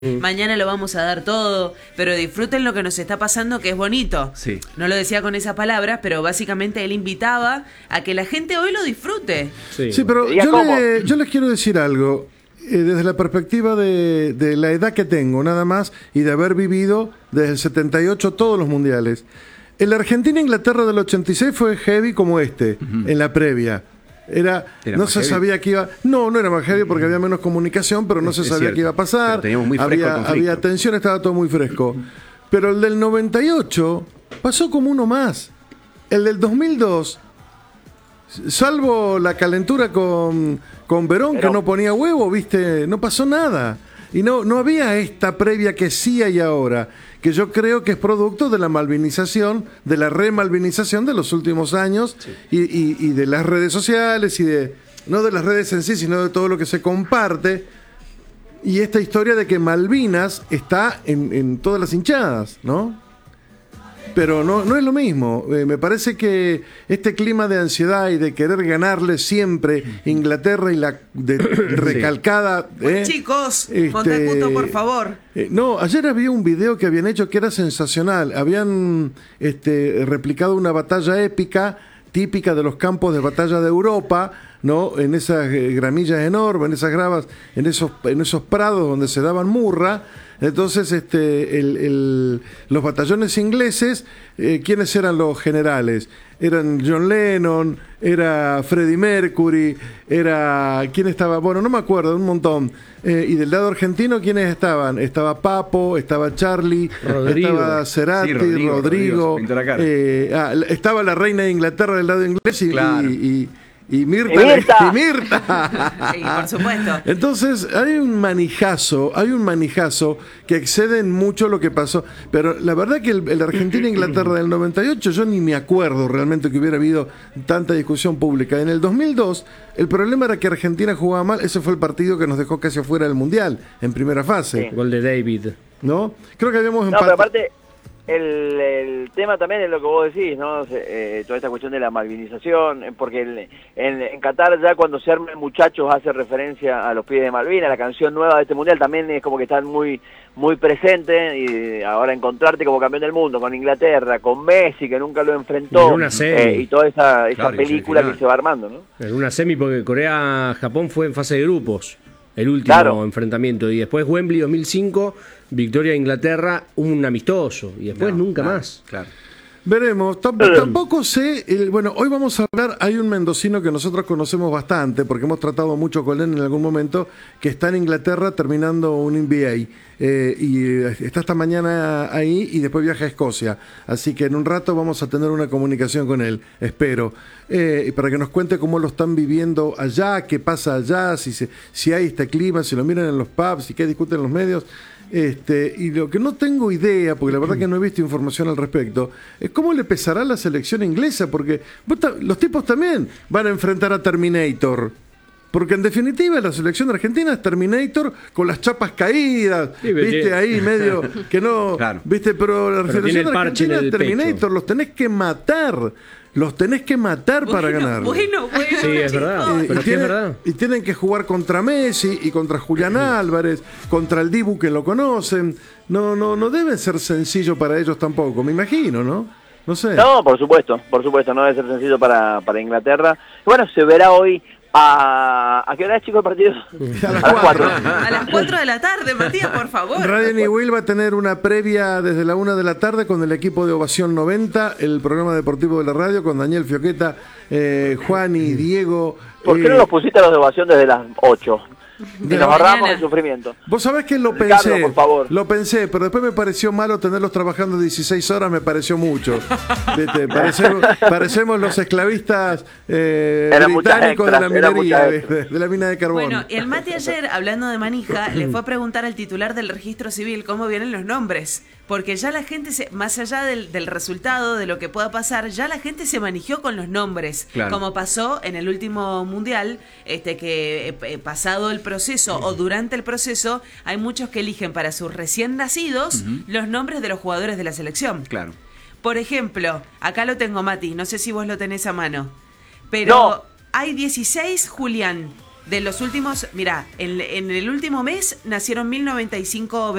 mañana lo vamos a dar todo, pero disfruten lo que nos está pasando, que es bonito. Sí. No lo decía con esas palabras, pero básicamente él invitaba a que la gente hoy lo disfrute. Sí, pero yo les quiero decir algo, desde la perspectiva de la edad que tengo, nada más, y de haber vivido desde el 78 todos los mundiales. El Argentina-Inglaterra del 86 fue heavy como en la previa. No se sabía que iba. No era más heavy porque había menos comunicación, pero no se sabía qué iba a pasar. Había tensión, estaba todo muy fresco. Pero el del 98 pasó como uno más. El del 2002, salvo la calentura con Verón, que no ponía huevo, ¿viste? No pasó nada. Y no había esta previa que sí hay ahora, que yo creo que es producto de la malvinización, de la remalvinización de los últimos años, sí. y de las redes sociales, no de las redes en sí, sino de todo lo que se comparte, y esta historia de que Malvinas está en todas las hinchadas, ¿no? Pero no es lo mismo. Me parece que este clima de ansiedad y de querer ganarle siempre Inglaterra y la recalcada... chicos, Montacuto, por favor. Ayer había un video que habían hecho que era sensacional. Habían replicado una batalla épica, típica de los campos de batalla de Europa, ¿no? En esas gramillas enormes, en esas gravas, en esos prados donde se daban murra. Entonces, los batallones ingleses, ¿quiénes eran los generales? Eran John Lennon, era Freddie Mercury, ¿quién estaba? Bueno, no me acuerdo, un montón. Y del lado argentino, ¿quiénes estaban? Estaba Papo, estaba Charlie, estaba Cerati, Rodrigo. Estaba la reina de Inglaterra del lado inglés y Mirta. Sí, por supuesto. Entonces hay un manijazo que excede en mucho lo que pasó, pero la verdad que el Argentina-Inglaterra del 98 yo ni me acuerdo realmente que hubiera habido tanta discusión pública. En el 2002 el problema era que Argentina jugaba mal, ese fue el partido que nos dejó casi afuera del Mundial en primera fase. Sí. Gol de David. ¿No? Creo que habíamos empatado. Pero aparte el tema también es lo que vos decís, ¿no? Toda esta cuestión de la malvinización, porque en Qatar ya cuando se arman muchachos hace referencia a los pies de Malvinas, la canción nueva de este mundial también es como que están muy muy presentes, y ahora encontrarte como campeón del mundo con Inglaterra, con Messi que nunca lo enfrentó, y toda esa película que se va armando, ¿no? En una semi, porque Corea-Japón fue en fase de grupos, el último enfrentamiento, y después Wembley 2005, victoria de Inglaterra, un amistoso, y después nunca más. Claro. Veremos, tampoco sé, hoy vamos a hablar, hay un mendocino que nosotros conocemos bastante, porque hemos tratado mucho con él en algún momento, que está en Inglaterra terminando un MBA, y está esta mañana ahí y después viaja a Escocia, así que en un rato vamos a tener una comunicación con él, espero, para que nos cuente cómo lo están viviendo allá, qué pasa allá, si hay este clima, si lo miran en los pubs, si qué discuten en los medios. Y lo que no tengo idea, porque la verdad que no he visto información al respecto, es cómo le pesará a la selección inglesa, porque los tipos también van a enfrentar a Terminator, porque en definitiva la selección argentina es Terminator con las chapas caídas, sí, viste, ahí medio que no, claro. Viste, pero la selección argentina es Terminator, los tenés que matar para ganar. Bueno, sí, es verdad. Pero es verdad. Y tienen que jugar contra Messi y contra Julián Álvarez, contra el Dibu que lo conocen. No debe ser sencillo para ellos tampoco, me imagino, ¿no? No sé. No, por supuesto, no debe ser sencillo para Inglaterra. Bueno, se verá hoy. ¿A qué hora es, chico, el partido? A las 4. A las 4 de la tarde, Matías, por favor. Radio Niwil va a tener una previa desde la 1 de la tarde con el equipo de Ovación 90, el programa deportivo de la radio, con Daniel Fioqueta, Juan y Diego. ¿Por qué no los pusiste a los de Ovación desde las 8? Y nos ahorramos el sufrimiento. Vos sabés que lo Ricardo, pensé, por favor. Lo pensé, pero después me pareció malo tenerlos trabajando 16 horas, me pareció mucho. ¿Viste? Parecemos los esclavistas británicos de la minería, de la mina de carbón. Bueno, el Mati ayer, hablando de manija, le fue a preguntar al titular del registro civil cómo vienen los nombres, porque ya la gente, más allá del resultado, de lo que pueda pasar, ya la gente se manigió con los nombres, claro. Como pasó en el último mundial, que pasado el proceso o durante el proceso, hay muchos que eligen para sus recién nacidos los nombres de los jugadores de la selección. Claro. Por ejemplo, acá lo tengo, Mati, no sé si vos lo tenés a mano, pero hay 16 Julián, De los últimos, mirá, en el último mes nacieron 1095